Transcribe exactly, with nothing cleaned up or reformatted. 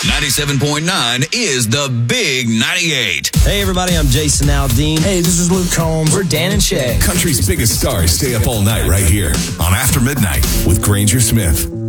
ninety-seven point nine is the Big ninety-eight. Hey, everybody, I'm Jason Aldean. Hey, this is Luke Combs. We're Dan and Shay. Country's biggest stars stay up all night right here on After Midnight with Granger Smith.